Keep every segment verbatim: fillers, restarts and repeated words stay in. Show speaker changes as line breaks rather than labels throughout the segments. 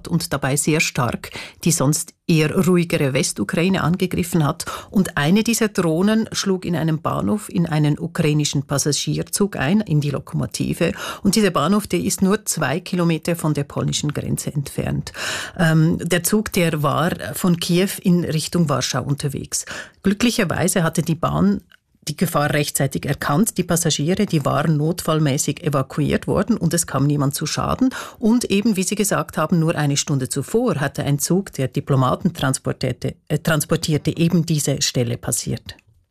hat und dabei sehr stark die sonst eher ruhigere Westukraine angegriffen hat. Und eine dieser Drohnen schlug in einem Bahnhof in einen ukrainischen Passagierzug ein, in die Lokomotive. Und dieser Bahnhof, der ist nur zwei Kilometer von der polnischen Grenze entfernt. Ähm, der Zug, der war von Kiew in Richtung Warschau unterwegs. Glücklicherweise hatte die Bahn die Gefahr rechtzeitig erkannt. Die Passagiere, die waren notfallmäßig evakuiert worden und es kam niemand zu Schaden. Und eben, wie Sie gesagt haben, nur eine Stunde zuvor hatte ein Zug, der Diplomaten transportierte, äh, transportierte eben diese Stelle passiert.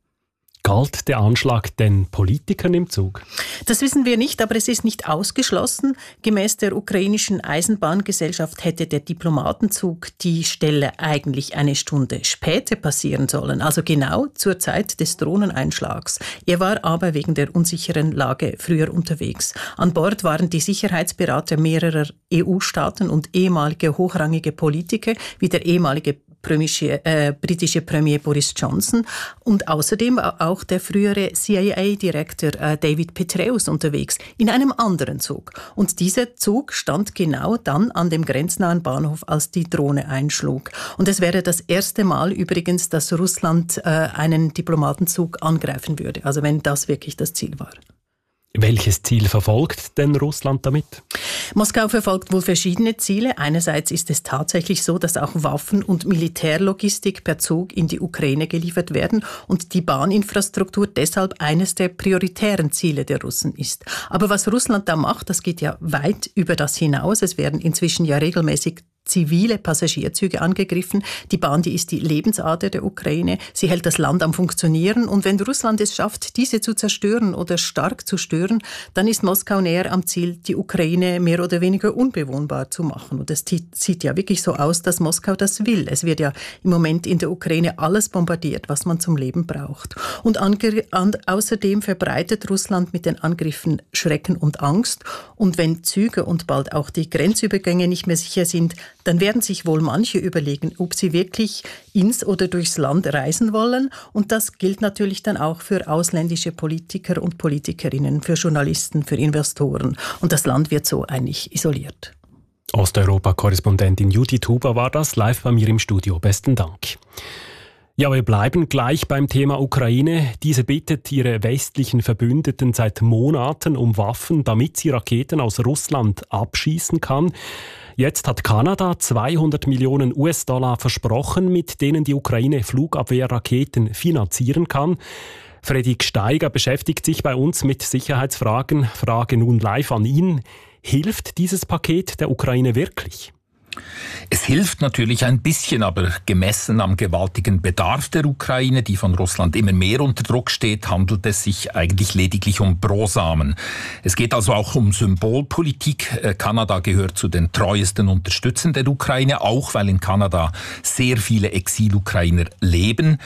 Galt der Anschlag den Politikern im Zug?
Das wissen wir nicht, aber es ist nicht ausgeschlossen. Gemäß der ukrainischen Eisenbahngesellschaft hätte der Diplomatenzug die Stelle eigentlich eine Stunde später passieren sollen, also genau zur Zeit des Drohneneinschlags. Er war aber wegen der unsicheren Lage früher unterwegs. An Bord waren die Sicherheitsberater mehrerer E U-Staaten und ehemalige hochrangige Politiker, wie der ehemalige Britische, äh, britische Premier Boris Johnson und außerdem auch der frühere C I A-Direktor äh, David Petraeus unterwegs in einem anderen Zug. Und dieser Zug stand genau dann an dem grenznahen Bahnhof, als die Drohne einschlug. Und es wäre das erste Mal übrigens, dass Russland äh, einen Diplomatenzug angreifen würde, also wenn das wirklich das Ziel war.
Welches Ziel verfolgt denn Russland damit?
Moskau verfolgt wohl verschiedene Ziele. Einerseits ist es tatsächlich so, dass auch Waffen und Militärlogistik per Zug in die Ukraine geliefert werden und die Bahninfrastruktur deshalb eines der prioritären Ziele der Russen ist. Aber was Russland da macht, das geht ja weit über das hinaus. Es werden inzwischen ja regelmäßig zivile Passagierzüge angegriffen. Die Bahn, die ist die Lebensader der Ukraine. Sie hält das Land am Funktionieren. Und wenn Russland es schafft, diese zu zerstören oder stark zu stören, dann ist Moskau näher am Ziel, die Ukraine mehr oder weniger unbewohnbar zu machen. Und es sieht ja wirklich so aus, dass Moskau das will. Es wird ja im Moment in der Ukraine alles bombardiert, was man zum Leben braucht. Und ange- an, außerdem verbreitet Russland mit den Angriffen Schrecken und Angst. Und wenn Züge und bald auch die Grenzübergänge nicht mehr sicher sind, dann werden sich wohl manche überlegen, ob sie wirklich ins oder durchs Land reisen wollen. Und das gilt natürlich dann auch für ausländische Politiker und Politikerinnen, für Journalisten, für Investoren. Und das Land wird so eigentlich isoliert.
Osteuropa-Korrespondentin Judith Huber war das, live bei mir im Studio. Besten Dank. Ja, wir bleiben gleich beim Thema Ukraine. Diese bittet ihre westlichen Verbündeten seit Monaten um Waffen, damit sie Raketen aus Russland abschießen kann. Jetzt hat Kanada zweihundert Millionen U S-Dollar versprochen, mit denen die Ukraine Flugabwehrraketen finanzieren kann. Fredrik Steiger beschäftigt sich bei uns mit Sicherheitsfragen. Frage nun live an ihn. Hilft dieses Paket der Ukraine wirklich?
Es hilft natürlich ein bisschen, aber gemessen am gewaltigen Bedarf der Ukraine, die von Russland immer mehr unter Druck steht, handelt es sich eigentlich lediglich um Brosamen. Es geht also auch um Symbolpolitik. Kanada gehört zu den treuesten Unterstützern der Ukraine, auch weil in Kanada sehr viele Exil-Ukrainer leben.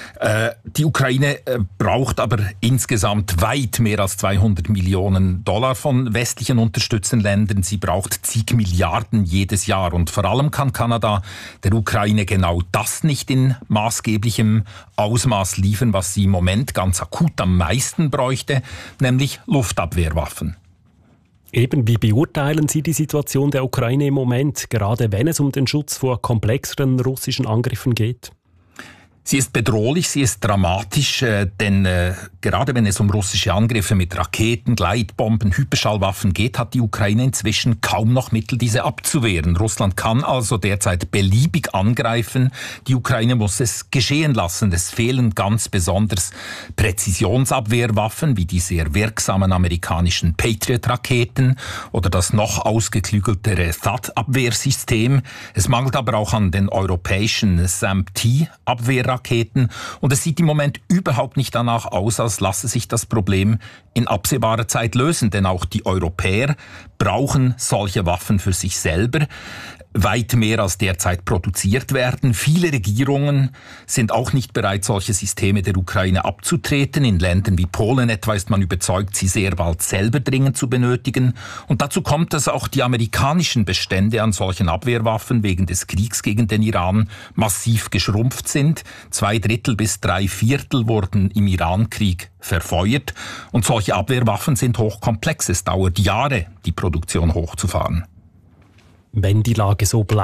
Die Ukraine braucht aber insgesamt weit mehr als zweihundert Millionen Dollar von westlichen Unterstützenländern. Sie braucht zig Milliarden jedes Jahr. Und vor allem kann Kanada der Ukraine genau das nicht in maßgeblichem Ausmaß liefern, was sie im Moment ganz akut am meisten bräuchte, nämlich Luftabwehrwaffen.
Eben, wie beurteilen Sie die Situation der Ukraine im Moment, gerade wenn es um den Schutz vor komplexeren russischen Angriffen geht?
Sie ist bedrohlich, sie ist dramatisch, äh, denn äh, gerade wenn es um russische Angriffe mit Raketen, Gleitbomben, Hyperschallwaffen geht, hat die Ukraine inzwischen kaum noch Mittel, diese abzuwehren. Russland kann also derzeit beliebig angreifen. Die Ukraine muss es geschehen lassen. Es fehlen ganz besonders Präzisionsabwehrwaffen wie die sehr wirksamen amerikanischen Patriot-Raketen oder das noch ausgeklügeltere T H A D-Abwehrsystem. Es mangelt aber auch an den europäischen S A M P-Abwehrraketen. Raketen. Und es sieht im Moment überhaupt nicht danach aus, als lasse sich das Problem in absehbarer Zeit lösen. Denn auch die Europäer brauchen solche Waffen für sich selber. Weit mehr als derzeit produziert werden. Viele Regierungen sind auch nicht bereit, solche Systeme der Ukraine abzutreten. In Ländern wie Polen etwa ist man überzeugt, sie sehr bald selber dringend zu benötigen. Und dazu kommt, dass auch die amerikanischen Bestände an solchen Abwehrwaffen wegen des Kriegs gegen den Iran massiv geschrumpft sind. Zwei Drittel bis drei Viertel wurden im Irankrieg verfeuert. Und solche Abwehrwaffen sind hochkomplex. Es dauert Jahre, die Produktion hochzufahren.
Wenn die Lage so bleibt,